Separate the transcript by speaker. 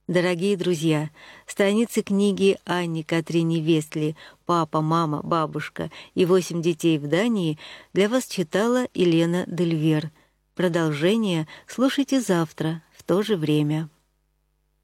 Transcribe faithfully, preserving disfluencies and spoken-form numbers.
Speaker 1: Дорогие друзья, страницы книги Анни Катрине Вестли «Папа, мама, бабушка и восемь детей в Дании» для вас читала Елена Дельвер. Продолжение слушайте завтра в то же время.